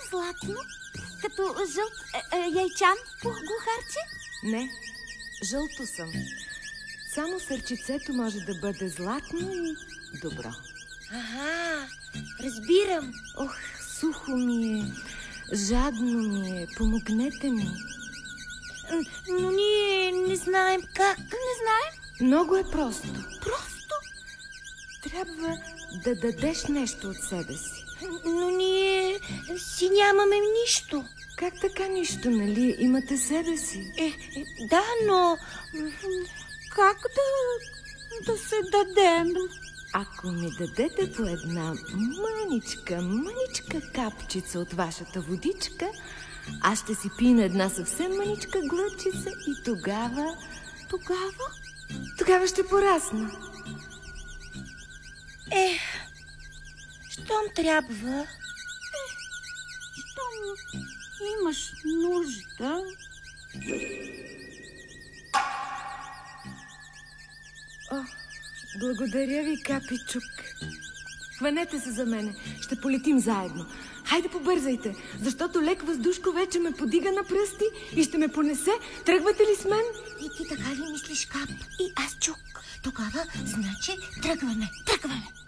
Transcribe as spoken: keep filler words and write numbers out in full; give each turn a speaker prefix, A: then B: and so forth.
A: златно? Като жълт е, е, яйчан глухарче?
B: Не, жълто съм. Само сърчицето може да бъде златно и добро.
C: Ага, разбирам.
B: Ох, сухо ми е, жадно ми е, помогнете ми.
C: Но ние не знаем как.
A: Не знаем.
B: Много е просто.
A: Просто?
B: Трябва да дадеш нещо от себе си.
C: Но ние си нямаме нищо.
B: Как така нищо, нали? Имате себе си.
C: Е, да, но...
A: Как да, да се дадем?
B: Ако ми дадете по една мъничка, мъничка капчица от вашата водичка, аз ще си пина една съвсем мъничка глъчица и тогава...
A: Тогава?
B: Тогава ще порасна.
C: Е, щом трябва...
A: Щом имаш нужда...
B: О, благодаря ви, Капичук. Хванете се за мене. Ще полетим заедно. Хайде побързайте, защото лек въздушко вече ме подига на пръсти и ще ме понесе. Тръгвате ли с мен?
C: И ти така ли мислиш, Кап? И аз, Чук. Тогава, значи, тръгваме, тръгваме.